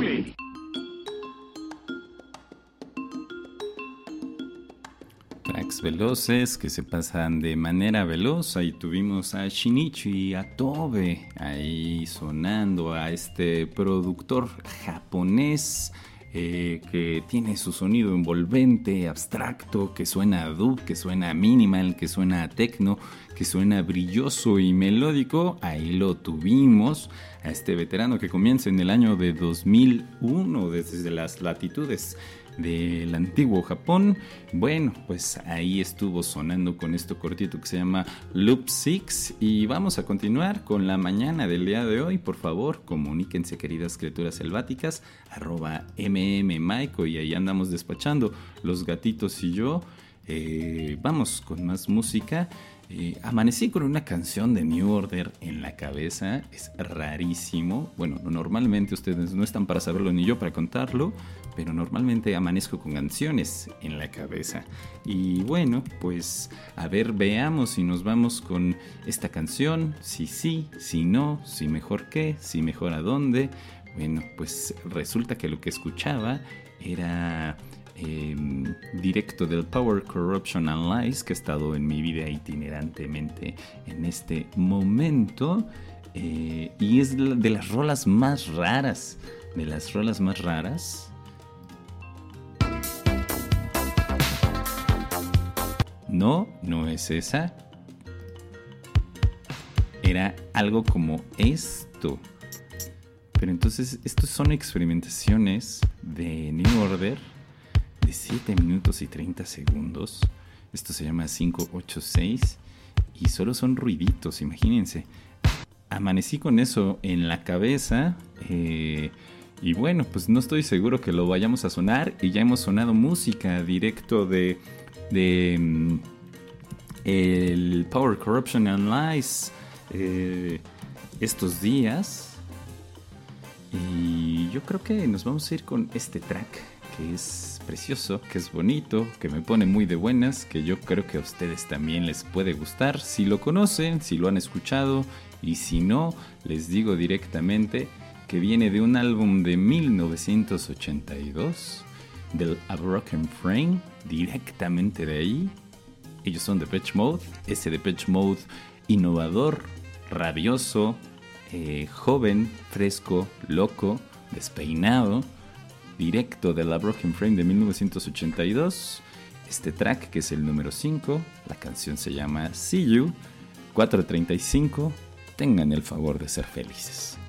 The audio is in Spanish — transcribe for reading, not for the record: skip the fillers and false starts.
Mowgli. Tracks veloces que se pasan de manera veloz. Ahí tuvimos a Shinichi, a Tobe, ahí sonando a este productor japonés que tiene su sonido envolvente, abstracto, que suena a dub, que suena a minimal, que suena a techno, que suena brilloso y melódico. Ahí lo tuvimos, a este veterano que comienza en el año de 2001 desde las latitudes del antiguo Japón. Bueno, pues ahí estuvo sonando con esto cortito que se llama Loop 6 y vamos a continuar con la mañana del día de hoy. Por favor, comuníquense, queridas criaturas selváticas, @mmmaico, y ahí andamos despachando los gatitos y yo. Vamos con más música. Amanecí con una canción de New Order en la cabeza. Es rarísimo. Bueno, normalmente ustedes no están para saberlo ni yo para contarlo, pero normalmente amanezco con canciones en la cabeza. Y bueno, pues a ver, veamos si nos vamos con esta canción. Si sí, si no, si mejor qué, si mejor a dónde. Bueno, pues resulta que lo que escuchaba era directo del Power, Corruption and Lies, que ha estado en mi vida itinerantemente en este momento, y es de las rolas más raras, no es esa, era algo como esto. Pero entonces estos son experimentaciones de New Order de 7 minutos y 30 segundos. Esto se llama 586 y solo son ruiditos, imagínense. Amanecí con eso en la cabeza, y bueno, pues no estoy seguro que lo vayamos a sonar, y ya hemos sonado música directo de el Power, Corruption and Lies estos días, y yo creo que nos vamos a ir con este track que es precioso, que es bonito, que me pone muy de buenas, que yo creo que a ustedes también les puede gustar, si lo conocen, si lo han escuchado, y si no, les digo directamente que viene de un álbum de 1982, del A Broken Frame, directamente de ahí. Ellos son Depeche Mode, ese Depeche Mode innovador, rabioso, joven, fresco, loco, despeinado, directo de la Broken Frame de 1982. Este track, que es el número 5, la canción se llama See You. 4:35, tengan el favor de ser felices.